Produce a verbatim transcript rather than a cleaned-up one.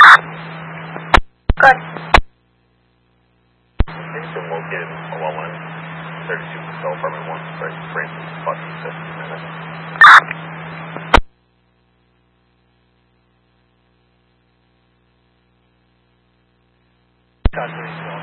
Good. Things been located in O L N, thirty-two Patrol Department one, sorry, Francis, Bucky, fifteen minutes. Got